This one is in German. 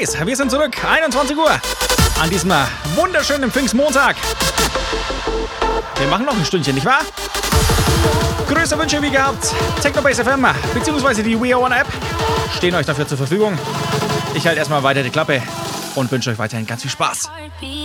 Base. Wir sind zurück, 21 Uhr, an diesem wunderschönen Pfingstmontag. Wir machen noch ein Stündchen, nicht wahr? Größere Wünsche wie gehabt. Technobase FM bzw. die We Are One App stehen euch dafür zur Verfügung. Ich halte erstmal weiter die Klappe und wünsche euch weiterhin ganz viel Spaß.